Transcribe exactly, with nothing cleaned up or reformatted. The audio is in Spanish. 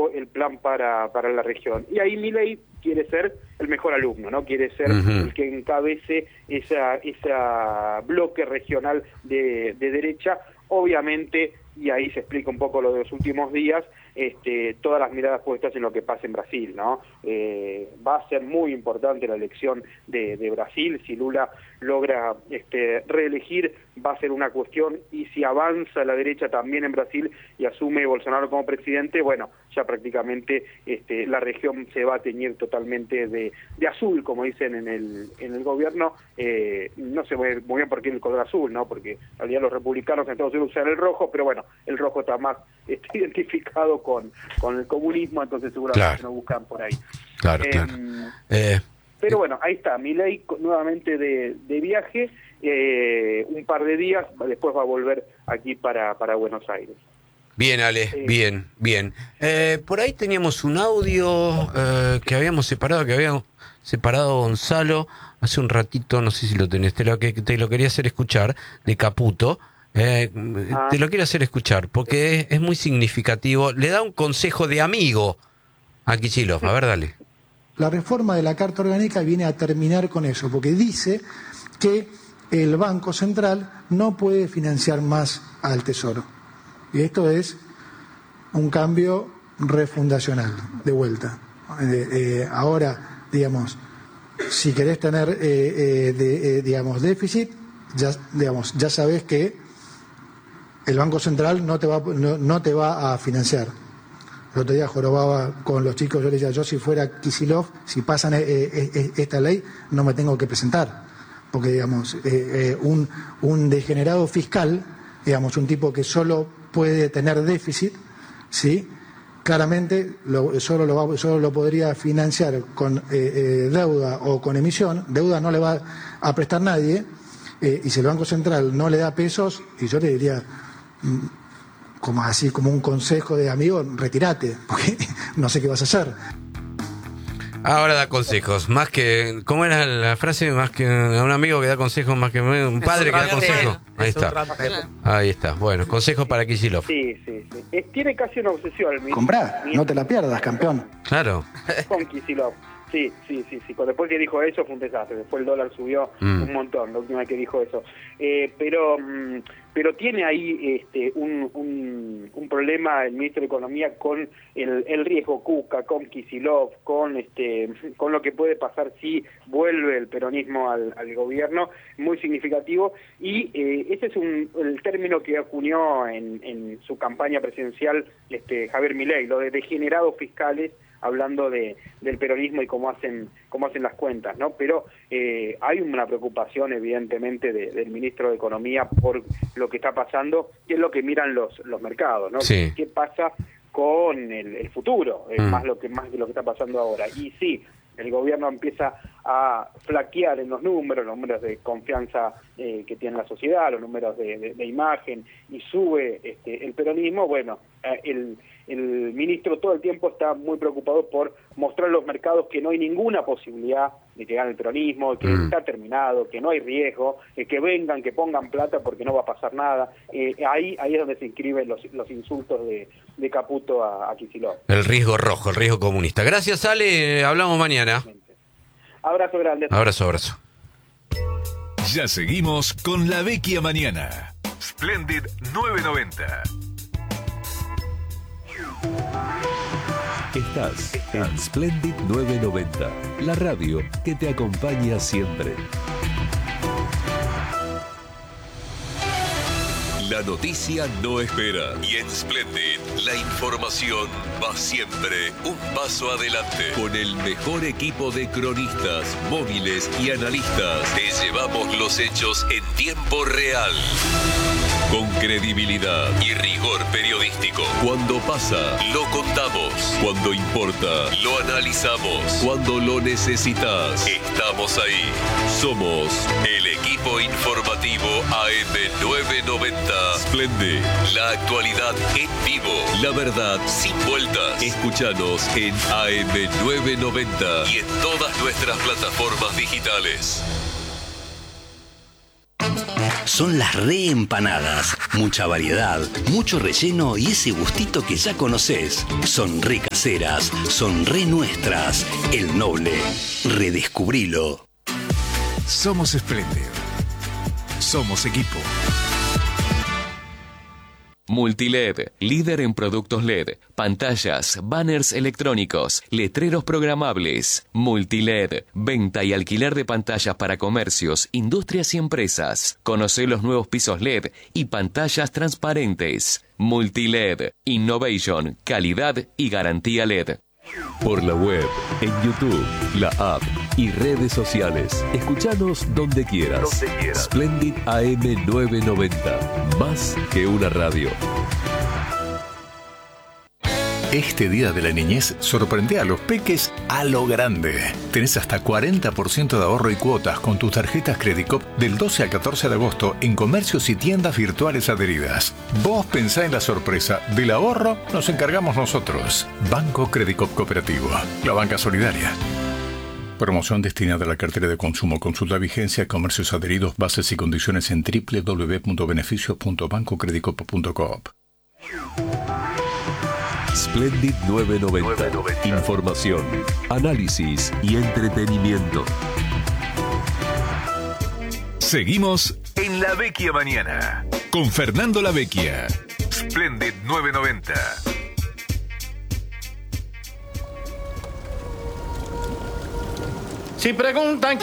todo el plan para, para la región. Y ahí Milei quiere ser el mejor alumno, ¿no? Quiere ser uh-huh. el que encabece esa, esa bloque regional de, de derecha, obviamente, y ahí se explica un poco lo de los últimos días, este, todas las miradas puestas en lo que pasa en Brasil, ¿no? Eh, va a ser muy importante la elección de, de Brasil. Si Lula logra este, reelegir, va a ser una cuestión, y si avanza la derecha también en Brasil y asume Bolsonaro como presidente, bueno, ya prácticamente este, la región se va a teñir totalmente de, de azul, como dicen en el, en el gobierno. Eh, no sé muy bien por qué el color azul, ¿no? Porque en realidad los republicanos en Estados Unidos usan el rojo, pero bueno, el rojo está más este, identificado con, con el comunismo, entonces seguramente claro. no buscan por ahí. Claro, eh, claro. Eh, pero bueno, ahí está, Milei nuevamente de, de viaje, eh, un par de días, después va a volver aquí para, para Buenos Aires. Bien, Ale, eh, bien, bien. Eh, por ahí teníamos un audio eh, que habíamos separado, que habíamos separado Gonzalo hace un ratito, no sé si lo tenés, te lo, que, te lo quería hacer escuchar, de Caputo. Eh, ah. Te lo quiero hacer escuchar, porque es, es muy significativo. Le da un consejo de amigo a Kicillof. A ver, dale. La reforma de la Carta Orgánica viene a terminar con eso, porque dice que el Banco Central no puede financiar más al Tesoro. Y esto es un cambio refundacional, de vuelta. Eh, eh, ahora, digamos, si querés tener, eh, eh, de, eh, digamos, déficit, ya, digamos, ya sabés que el Banco Central no te va, no, no te va a financiar. El otro día jorobaba con los chicos, yo les decía, yo si fuera Kicillof, si pasan eh, eh, esta ley, no me tengo que presentar. Porque, digamos, eh, eh, un, un degenerado fiscal, digamos, un tipo que solo puede tener déficit, ¿sí? Claramente lo, solo, lo va, solo lo podría financiar con eh, eh, deuda o con emisión. Deuda no le va a prestar nadie, eh, y si el Banco Central no le da pesos, y yo le diría, como así, como un consejo de amigo, retírate, porque no sé qué vas a hacer. Ahora da consejos, más que, ¿cómo era la frase? Más que un amigo que da consejos, más que un padre que da consejos. Ahí está. Ahí está. Bueno, consejos para Kicillof. Sí, sí, sí. Eh, tiene casi una obsesión. Comprá, no te la pierdas, campeón. Claro. Con Kicillof. Sí, sí, sí, sí. Después que dijo eso fue un desastre. Después el dólar subió mm. un montón, la última vez que dijo eso. Eh, pero pero tiene ahí este un, un, un problema el ministro de Economía con el, el riesgo Cuca, con Kicillof, con este con lo que puede pasar si vuelve el peronismo al, al gobierno, muy significativo. Y eh, ese es un, el término que acuñó en, en su campaña presidencial este Javier Milei, lo de degenerados fiscales, hablando de del peronismo y cómo hacen cómo hacen las cuentas, ¿no? Pero eh, hay una preocupación evidentemente de, del ministro de Economía por lo que está pasando, que es lo que miran los los mercados, ¿no? Sí. ¿Qué pasa con el, el futuro? Es mm. más lo que más de lo que está pasando ahora. Y sí, el gobierno empieza a flaquear en los números, los números de confianza eh, que tiene la sociedad, los números de, de, de imagen, y sube este, el peronismo. Bueno, eh, el, el ministro todo el tiempo está muy preocupado por mostrar a los mercados que no hay ninguna posibilidad de que gane el peronismo, que mm. está terminado, que no hay riesgo, eh, que vengan, que pongan plata porque no va a pasar nada. Eh, ahí ahí es donde se inscriben los, los insultos de, de Caputo a, a Kicillof. El riesgo rojo, el riesgo comunista. Gracias, Ale. Hablamos mañana. Abrazo grande. Abrazo, abrazo. Ya seguimos con La Vecchia Mañana. Splendid nueve noventa. Estás en Splendid nueve noventa, la radio que te acompaña siempre. La noticia no espera y en Splendid la información va siempre un paso adelante. Con el mejor equipo de cronistas, móviles y analistas, te llevamos los hechos en tiempo real. Con credibilidad y rigor periodístico. Cuando pasa, lo contamos. Cuando importa, lo analizamos. Cuando lo necesitas, estamos ahí. Somos el equipo informativo A M nueve noventa. Splendid, la actualidad en vivo. La verdad sin vueltas. Escúchanos en A M nueve noventa y en todas nuestras plataformas digitales. son las reempanadas. Mucha variedad, mucho relleno y ese gustito que ya conoces. Son re caseras, son re nuestras. El Noble, redescubrilo. Somos Splendid. Somos equipo. Multiled, líder en productos L E D, pantallas, banners electrónicos, letreros programables. Multiled, venta y alquiler de pantallas para comercios, industrias y empresas. Conoce los nuevos pisos L E D y pantallas transparentes. Multiled, innovation, calidad y garantía L E D. Por la web, en YouTube, la app y redes sociales. Escuchanos donde quieras. Donde quieras. Splendid A M novecientos noventa. Más que una radio. Este Día de la Niñez sorprende a los peques a lo grande. Tenés hasta cuarenta por ciento de ahorro y cuotas con tus tarjetas Credicop del doce al catorce de agosto en comercios y tiendas virtuales adheridas. Vos pensá en la sorpresa. Del ahorro nos encargamos nosotros. Banco Credicop Cooperativo. La banca solidaria. Promoción destinada a la cartera de consumo. Consulta vigencia, comercios adheridos, bases y condiciones en doble u doble u doble u punto beneficios punto banco credicop punto coop. Splendid novecientos noventa. Información, análisis y entretenimiento. Seguimos en La Vecchia Mañana con Fernando La Vecchia. Splendid novecientos noventa. Si preguntan